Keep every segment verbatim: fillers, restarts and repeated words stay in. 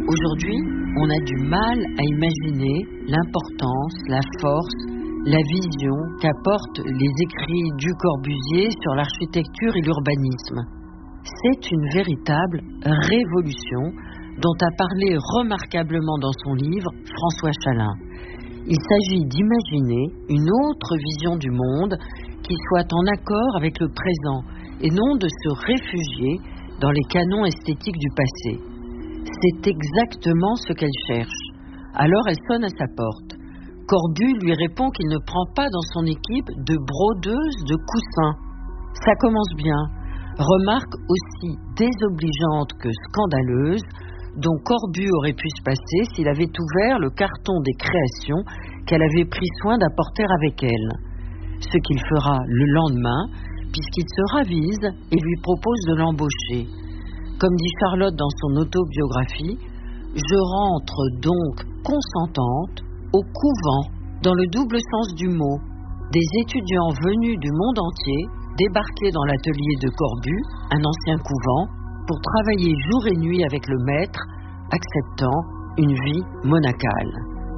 Aujourd'hui, on a du mal à imaginer l'importance, la force, la vision qu'apportent les écrits du Corbusier sur l'architecture et l'urbanisme. C'est une véritable révolution dont a parlé remarquablement dans son livre François Chalin. Il s'agit d'imaginer une autre vision du monde qui soit en accord avec le présent et non de se réfugier dans les canons esthétiques du passé. C'est exactement ce qu'elle cherche. Alors elle sonne à sa porte. Corbu lui répond qu'il ne prend pas dans son équipe de brodeuses de coussins. Ça commence bien. Remarque aussi désobligeante que scandaleuse, dont Corbu aurait pu se passer s'il avait ouvert le carton des créations qu'elle avait pris soin d'apporter avec elle. Ce qu'il fera le lendemain, puisqu'il se ravise et lui propose de l'embaucher. Comme dit Charlotte dans son autobiographie, « Je rentre donc consentante au couvent, dans le double sens du mot, des étudiants venus du monde entier, débarqués dans l'atelier de Corbu, un ancien couvent, pour travailler jour et nuit avec le maître, acceptant une vie monacale. »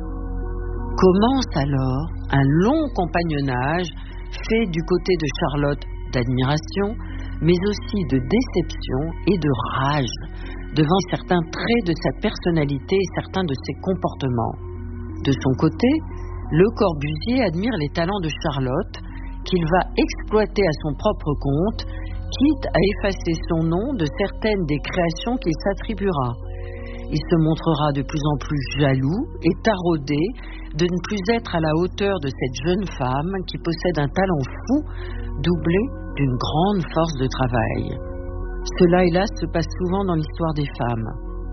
Commence alors un long compagnonnage fait du côté de Charlotte d'admiration, mais aussi de déception et de rage devant certains traits de sa personnalité et certains de ses comportements. De son côté, Le Corbusier admire les talents de Charlotte, qu'il va exploiter à son propre compte, quitte à effacer son nom de certaines des créations qu'il s'attribuera. Il se montrera de plus en plus jaloux et taraudé de ne plus être à la hauteur de cette jeune femme qui possède un talent fou, doublé d'une grande force de travail. Cela, hélas, se passe souvent dans l'histoire des femmes.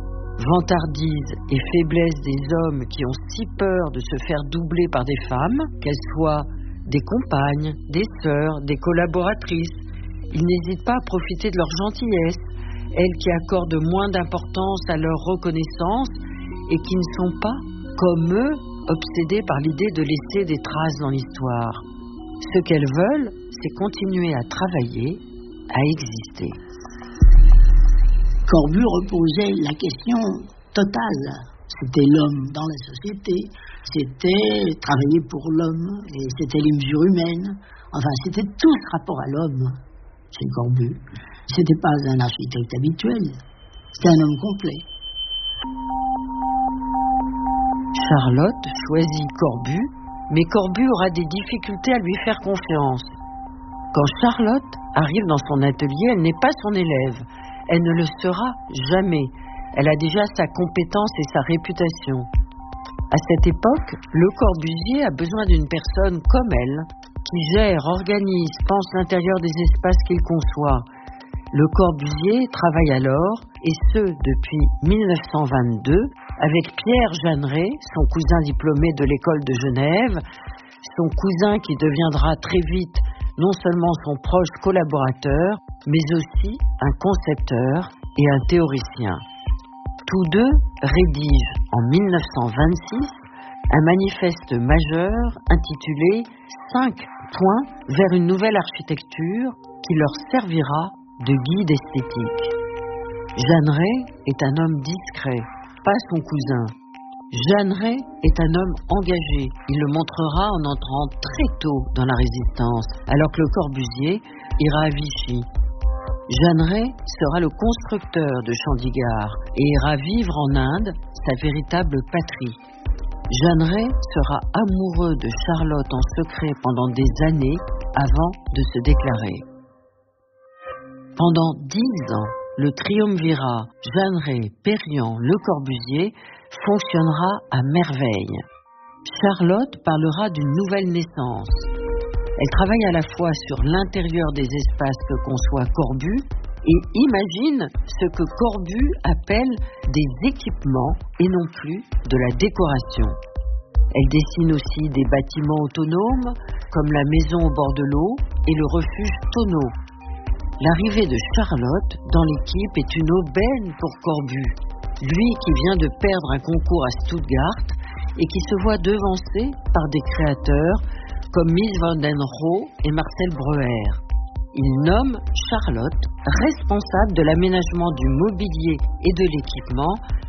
Vantardise et faiblesse des hommes qui ont si peur de se faire doubler par des femmes, qu'elles soient des compagnes, des sœurs, des collaboratrices. Ils n'hésitent pas à profiter de leur gentillesse, elles qui accordent moins d'importance à leur reconnaissance et qui ne sont pas, comme eux, obsédées par l'idée de laisser des traces dans l'histoire. Ce qu'elles veulent, c'est continuer à travailler, à exister. Corbu reposait la question totale. C'était l'homme dans la société, c'était travailler pour l'homme, et c'était les mesures humaines. Enfin, c'était tout ce rapport à l'homme chez Corbu. C'était pas un architecte habituel, c'était un homme complet. Charlotte choisit Corbu, mais Corbu aura des difficultés à lui faire confiance. Quand Charlotte arrive dans son atelier, elle n'est pas son élève. Elle ne le sera jamais. Elle a déjà sa compétence et sa réputation. À cette époque, Le Corbusier a besoin d'une personne comme elle, qui gère, organise, pense l'intérieur des espaces qu'il conçoit. Le Corbusier travaille alors, et ce depuis mille neuf cent vingt-deux, avec Pierre Jeanneret, son cousin diplômé de l'école de Genève, son cousin qui deviendra très vite non seulement son proche collaborateur, mais aussi un concepteur et un théoricien. Tous deux rédigent en mille neuf cent vingt-six un manifeste majeur intitulé « Cinq points vers une nouvelle architecture » qui leur servira de guide esthétique. Jeanneret est un homme discret, pas son cousin. Jeanneret est un homme engagé. Il le montrera en entrant très tôt dans la résistance, alors que Le Corbusier ira à Vichy. Jeanneret sera le constructeur de Chandigarh et ira vivre en Inde, sa véritable patrie. Jeanneret sera amoureux de Charlotte en secret pendant des années avant de se déclarer. Pendant dix ans, le triumvirat Jeanneret-Perriand Le Corbusier fonctionnera à merveille. Charlotte parlera d'une nouvelle naissance. Elle travaille à la fois sur l'intérieur des espaces que conçoit Corbu et imagine ce que Corbu appelle des équipements et non plus de la décoration. Elle dessine aussi des bâtiments autonomes comme la maison au bord de l'eau et le refuge Tonneau. L'arrivée de Charlotte dans l'équipe est une aubaine pour Corbu, lui qui vient de perdre un concours à Stuttgart et qui se voit devancé par des créateurs comme Mies van den Rohe et Marcel Breuer. Il nomme Charlotte responsable de l'aménagement du mobilier et de l'équipement